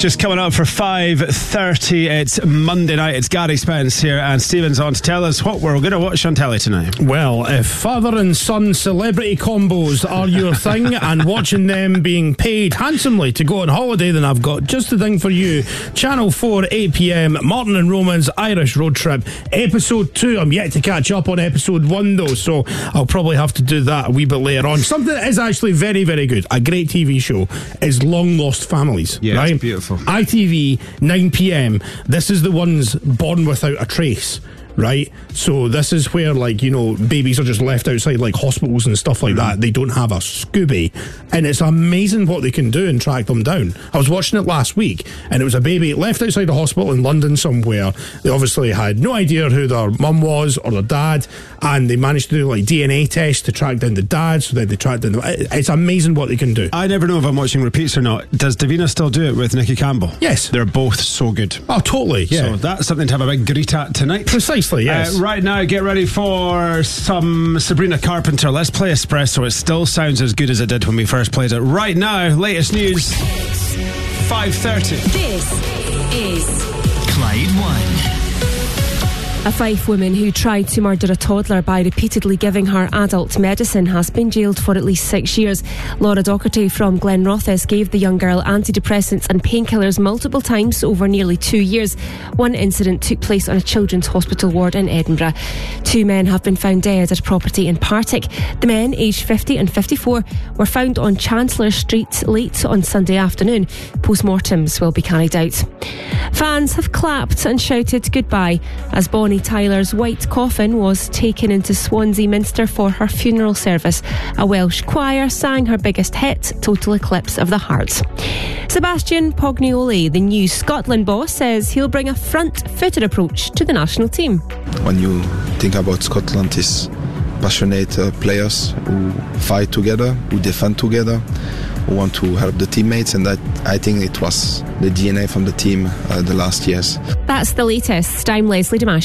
Just coming up for 5:30. It's Monday night. It's Gary Spence here, and Stephen's on to tell us what we're going to watch on telly tonight. Well, if father and son celebrity combos are your thing and watching them being paid handsomely to go on holiday, then I've got just the thing for you. Channel 4, 8 p.m, Martin and Roman's Irish Road Trip. Episode 2. I'm yet to catch up on episode 1 though, so I'll probably have to do that a wee bit later on. Something that is actually very, very good, a great TV show, is Long Lost Families. Yeah, right? It's beautiful. ITV, 9 p.m. This is the ones born without a trace, right? So this is where, like, you know, babies are just left outside like hospitals and stuff like that. They don't have a Scooby, and it's amazing what they can do and track them down. I was watching it last week, and it was a baby left outside a hospital in London somewhere. They obviously had no idea who their mum was or their dad, and they managed to do like DNA tests to track down the dad, so that they tracked down it's amazing what they can do. I never know if I'm watching repeats or not. Does Davina still do it with Nikki Campbell? Yes. They're both so good. Oh, totally, yeah. So that's something to have a big greet at tonight. Precisely, yes. Right now, get ready for some Sabrina Carpenter. Let's play Espresso. It still sounds as good as it did when we first played it. Right now, latest news, 5:30. This is Clyde One. a Fife woman who tried to murder a toddler by repeatedly giving her adult medicine has been jailed for at least 6 years. Laura Docherty from Glenrothes gave the young girl antidepressants and painkillers multiple times over nearly 2 years. One incident took place on a children's hospital ward in Edinburgh. 2 men have been found dead at a property in Partick. The men, aged 50 and 54, were found on Chancellor Street late on Sunday afternoon. Post-mortems will be carried out. Fans have clapped and shouted goodbye as Bonnie Tyler's white coffin was taken into Swansea Minster for her funeral service. A Welsh choir sang her biggest hit, Total Eclipse of the Heart. Sebastian Pognioli, the new Scotland boss, says he'll bring a front-footed approach to the national team. When you think about Scotland, it's passionate players who fight together, who defend together, who want to help the teammates, and that, I think it was the DNA from the team the last years. That's the latest. I'm Leslie Dimash.